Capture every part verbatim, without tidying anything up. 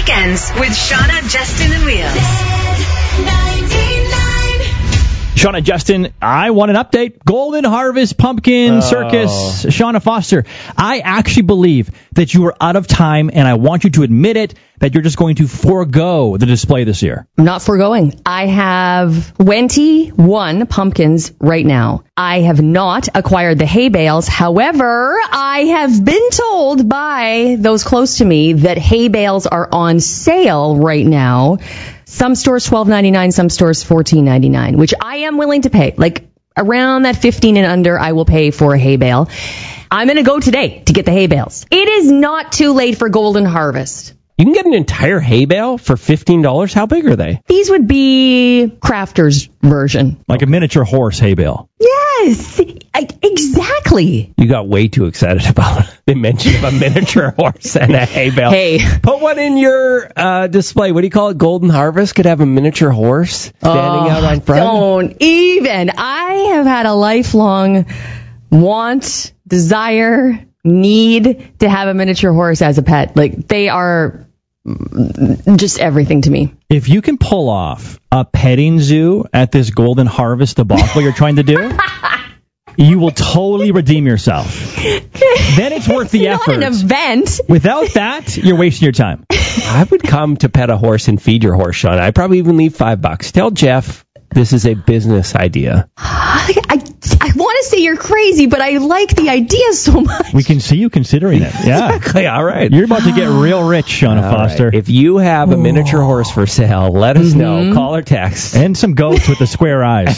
Weekends with Shauna, Justin, and Wheels. Shauna, Justin, I want an update. Golden Harvest Pumpkin Oh. Circus. Shauna Foster, I actually believe that you are out of time, and I want you to admit it, that you're just going to forego the display this year. I'm not foregoing. I have twenty-one pumpkins right now. I have not acquired the hay bales. However, I have been told by those close to me that hay bales are on sale right now. Some stores twelve ninety-nine, some stores fourteen ninety-nine, which I am willing to pay. Like around that fifteen and under, I will pay for a hay bale. I'm going to go today to get the hay bales. It is not too late for Golden Harvest. You can get an entire hay bale for fifteen dollars. How big are they? These would be Crafter's version. Like a miniature horse hay bale. Yes, I, exactly. You got way too excited about the mention of a miniature horse and a hay bale. Hey. Put one in your uh, display. What do you call it? Golden Harvest could have a miniature horse standing Oh, out on front. Don't even. I have had a lifelong want, desire, need to have a miniature horse as a pet. Like, they are just everything to me. If you can pull off a petting zoo at this Golden Harvest debacle you're trying to do, you will totally redeem yourself. Then it's worth the Not effort. an event. Without that, you're wasting your time. I would come to pet a horse and feed your horse, Sean. I'd probably even leave five bucks. Tell Jeff this is a business idea. I, I, I want to say you're crazy, but I like the idea so much. We can see you considering it. Yeah. Exactly. All right. You're about to get real rich, Shauna All Foster. right. If you have a miniature horse for sale, let us know. Call or text. And some goats with the square eyes.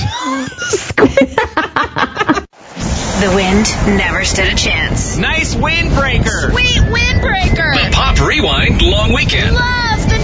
The wind never stood a chance. Nice windbreaker. Sweet windbreaker. The Pop Rewind Long Weekend. Love the